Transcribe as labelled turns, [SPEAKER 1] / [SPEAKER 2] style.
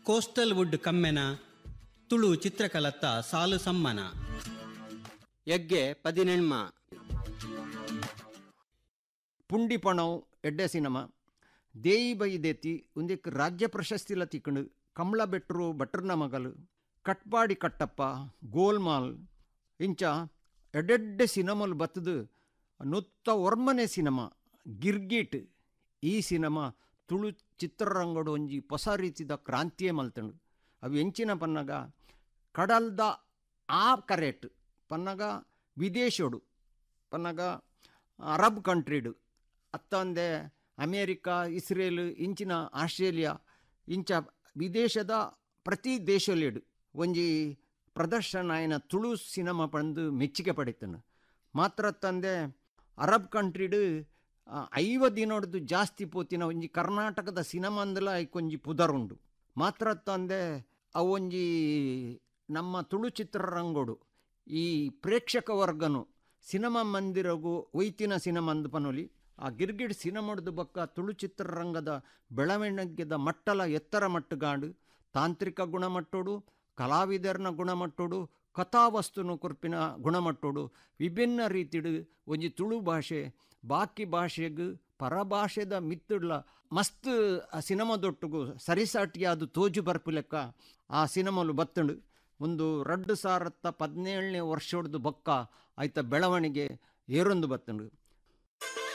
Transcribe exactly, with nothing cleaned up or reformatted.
[SPEAKER 1] Coastal wood ಕಮ್ಮೆನ Tulu ಚಿತ್ರಕಲತ್ತ ಸಾಲು ಸಮ್ಮನ ಎಗ್ಗೆ ಪದಿನೆಣ್ಮ
[SPEAKER 2] ಪುಂಡಿ ಪಣವ್ ಎಡ್ಡೆ ಸಿನಿಮಾ ದೇಯಿ ಬೈ ದೇತಿ ಒಂದಿಕ್ ರಾಜ್ಯ ಪ್ರಶಸ್ತಿಲ ತಿಕ್ಕಂಡು ಕಮಲ ಬೆಟ್ರು ಭಟ್ರನ ಮಗಲು ಕಟ್ಪಾಡಿ ಕಟ್ಟಪ್ಪ ಗೋಲ್ಮಾಲ್ ಇಂಚ ಎಡ್ಡೆಡ್ಡೆ ಸಿನಿಮಾಲು ಬತ್ತದು ನೊತ್ತ ಒರ್ಮನೆ ಸಿನಿಮಾ ಗಿರ್ಗಿಟ್. ಈ ಸಿನಿಮಾ ತುಳು ಚಿತ್ರರಂಗಡು ಒಂಜಿ ಹೊಸ ರೀತಿದ ಕ್ರಾಂತಿಯೇ ಮಲ್ತಂಡು. ಅವು ಎಂಚಿನ ಪನ್ನಗ ಕಡಲ್ದ ಆ ಕರೆಟ್ ಪನ್ನಗ ವಿದೇಶೋಡು ಪನ್ನಗ ಅರಬ್ ಕಂಟ್ರಿಡು ಅತ್ತಂದೆ ಅಮೇರಿಕಾ ಇಸ್ರೇಲ್ ಇಂಚಿನ ಆಸ್ಟ್ರೇಲಿಯಾ ಇಂಚ ವಿದೇಶದ ಪ್ರತಿ ದೇಶಲೇಡು ಒಂಜಿ ಪ್ರದರ್ಶನ ಆಯ್ನ ತುಳು ಸಿನಿಮಾ ಪಂದು ಮೆಚ್ಚುಗೆ ಪಡಿತನು. ಮಾತ್ರ ತಂದೆ ಅರಬ್ ಕಂಟ್ರಿಡು ಐವ ದಿನೋಡ್ದು ಜಾಸ್ತಿ ಪೋತಿನ ಒಂಜಿ ಕರ್ನಾಟಕದ ಸಿನಿಮಾಂದಲ ಐಕೊಂಜಿ ಪುದರುಂಡು. ಮಾತ್ರ ತಂದೆ ಅವೊಂಜಿ ನಮ್ಮ ತುಳು ಚಿತ್ರರಂಗೋಡು ಈ ಪ್ರೇಕ್ಷಕ ವರ್ಗನು ಸಿನಿಮಾ ಮಂದಿರಗೂ ಒಯ್ತಿನ ಸಿನಿಮಾಂದು ಪನೊಲಿ ಆ ಗಿರ್ಗಿಡ್ ಸಿನಿಮಾಡ್ದು ಬಕ್ಕ ತುಳು ಚಿತ್ರರಂಗದ ಬೆಳವಣಿಗೆದ ಮಟ್ಟಲ ಎತ್ತರ ಮಟ್ಟಗಾಡು ತಾಂತ್ರಿಕ ಗುಣಮಟ್ಟೋಡು ಕಲಾವಿದರ್ನ ಗುಣಮಟ್ಟೋಡು ಕಥಾವಸ್ತುನು ಕುರ್ಪಿನ ಗುಣಮಟ್ಟೋಡು ವಿಭಿನ್ನ ರೀತಿಡು ಒಂಜಿ ತುಳು ಭಾಷೆ ಬಾಕಿ ಭಾಷೆಗೂ ಪರಭಾಷೆದ ಮಿತ್ತುಡ್ಲ ಮಸ್ತ್ ಆ ಸಿನಿಮಾದೊಟ್ಟಿಗೂ ಸರಿಸಾಟಿಯಾದ ತೋಜು ಬರ್ಪು ಲೆಕ್ಕ ಆ ಸಿನಿಮಾಲು ಬತ್ತಂಡು. ಒಂದು ಎರಡು ಸಾವಿರದ ಹದಿನೇಳನೇ ವರ್ಷೋಡ್ದು ಬೊಕ್ಕ ಆಯ್ತ ಬೆಳವಣಿಗೆ ಏರೊಂದು ಬತ್ತಂಡು.